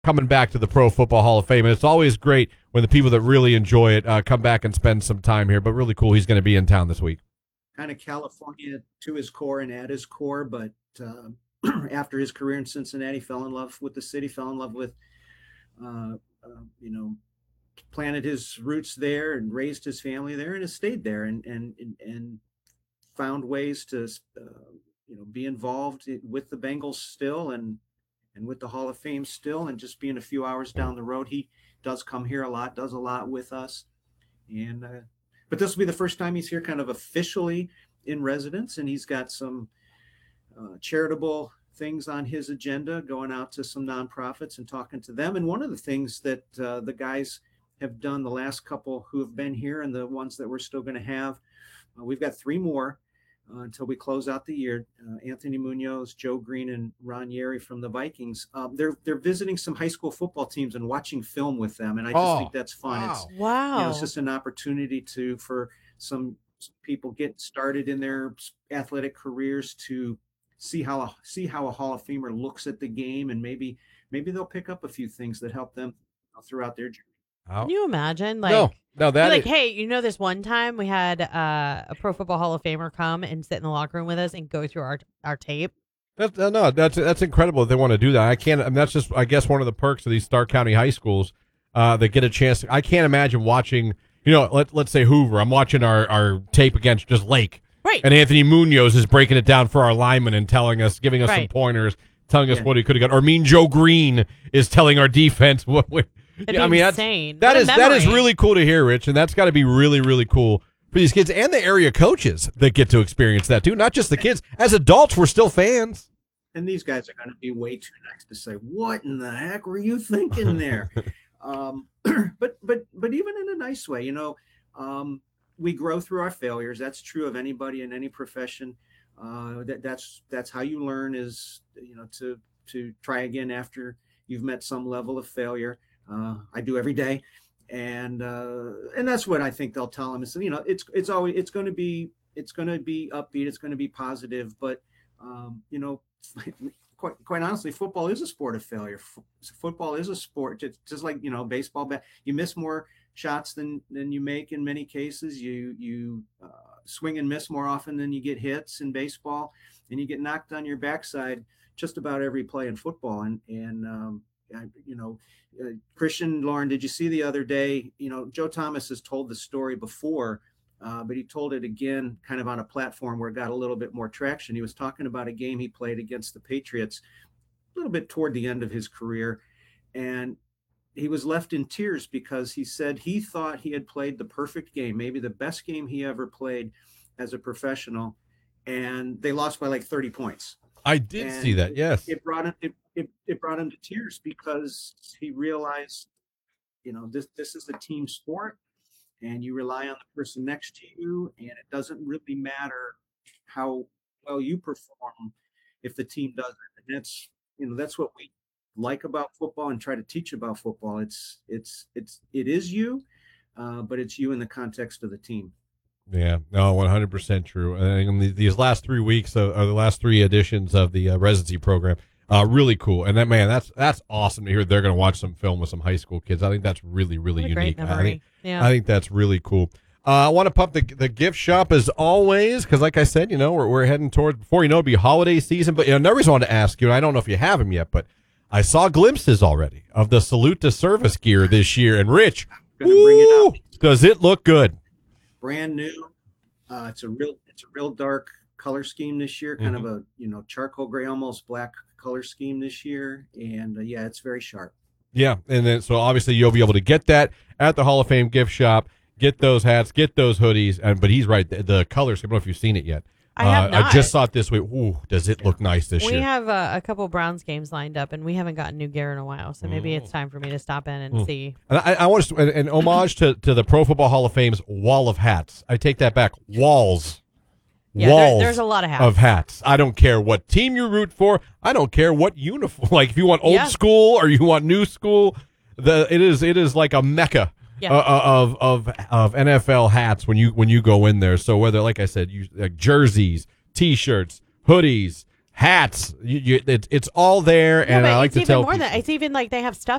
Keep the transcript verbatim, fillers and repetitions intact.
coming back to the Pro Football Hall of Fame. And it's always great when the people that really enjoy it uh, come back and spend some time here. But really cool, he's going to be in town this week. Kind of California to his core and at his core, but uh, after his career in Cincinnati, fell in love with the city, fell in love with, uh, uh, you know, planted his roots there and raised his family there and has stayed there and and and found ways to uh, you know be involved with the Bengals still and and with the Hall of Fame still, and just being a few hours down the road. He does come here a lot, does a lot with us, and uh, but this will be the first time he's here kind of officially in residence, and he's got some uh, charitable things on his agenda, going out to some nonprofits and talking to them. And one of the things that uh, the guys have done the last couple who have been here and the ones that we're still going to have, uh, we've got three more uh, until we close out the year. Uh, Anthony Munoz, Joe Green, and Ron Yeri from the Vikings. Um, they're they're visiting some high school football teams and watching film with them, and I just Oh, think that's fun. wow. It's Wow. you know, it's just an opportunity to for some people get started in their athletic careers to see how a, see how a Hall of Famer looks at the game, and maybe maybe they'll pick up a few things that help them throughout their journey. Oh. Can you imagine? Like, no, no, be that like, is- hey, you know, this one time we had uh, a Pro Football Hall of Famer come and sit in the locker room with us and go through our our tape. That's, uh, no, that's that's incredible that they want to do that. I can't. I mean, that's just, I guess, one of the perks of these Stark County high schools uh, that get a chance. To, I can't imagine watching. You know, let let's say Hoover. I'm watching our, our tape against just Lake, Right. and Anthony Munoz is breaking it down for our linemen and telling us, giving us some Right. pointers, telling us Yeah. what he could have got. Or Mean Joe Green is telling our defense what. We, It'd yeah, I be mean, that's, insane. that What a is that is memory. really cool to hear, Rich, and that's got to be really really cool for these kids and the area coaches that get to experience that too. Not just the kids. As adults, we're still fans. And these guys are going to be way too nice to say, "What in the heck were you thinking there?" um, but but but even in a nice way, you know, um, we grow through our failures. That's true of anybody in any profession. Uh, that that's that's how you learn, is you know to to try again after you've met some level of failure. Uh, I do every day, and uh, and that's what I think they'll tell them. Is you know it's it's always it's going to be it's going to be upbeat. It's going to be positive, but um, you know. Quite, quite honestly, football is a sport of failure. F- football is a sport, just, just like you know, baseball. Ba- you miss more shots than than you make in many cases. You you uh, swing and miss more often than you get hits in baseball, and you get knocked on your backside just about every play in football. And and um, I, you know, uh, Christian Lauren, did you see the other day? You know, Joe Thomas has told the story before. Uh, but he told it again kind of on a platform where it got a little bit more traction. He was talking about a game he played against the Patriots a little bit toward the end of his career. And he was left in tears because he said he thought he had played the perfect game, maybe the best game he ever played as a professional. And they lost by like thirty points. I did And see that. Yes. It brought him, it, it, it brought him to tears because he realized, you know, this, this is a team sport. And you rely on the person next to you, and it doesn't really matter how well you perform if the team doesn't. And that's you know that's what we like about football and try to teach about football. It's it's it's it is you, uh, but it's you in the context of the team. Yeah, no, one hundred percent true. And these last three weeks, of, or the last three editions of the uh, residency program, uh, really cool. And that man, that's that's awesome to hear. They're going to watch some film with some high school kids. I think that's really really What a unique. great I memory. think, Yeah. I think that's really cool. Uh, I want to pump the the gift shop as always because, like I said, you know we're we're heading towards before you know it'll be holiday season. But you know, another reason I wanted to ask you, and I don't know if you have them yet, but I saw glimpses already of the Salute to Service gear this year. And Rich, Gonna bring it woo, out. does it look good? Brand new. Uh, it's a real it's a real dark color scheme this year, kind Mhm. of a you know charcoal gray, almost black color scheme this year, and uh, yeah, it's very sharp. Yeah, and then so obviously you'll be able to get that at the Hall of Fame gift shop. Get those hats, get those hoodies, and but he's right. The, the colors. I don't know if you've seen it yet. I have uh, not. I just saw it this week. Ooh, does it look nice this We year? have uh, a couple Browns games lined up, and we haven't gotten new gear in a while. So maybe it's time for me to stop in and Mm. see. And I, I want to an, an homage to, to the Pro Football Hall of Fame's wall of hats. I take that back. Walls. Yeah, there- Walls there's a lot of hats. Of hats. I don't care what team you root for. I don't care what uniform. Like if you want old Yeah. school or you want new school, the it is it is like a mecca. Yeah. Uh, of of of N F L hats when you when you go in there. So whether, like I said, you like jerseys, T-shirts, hoodies, hats. You, you, it, it's all there, No, and but I like it's to even tell more people. than it's even like they have stuff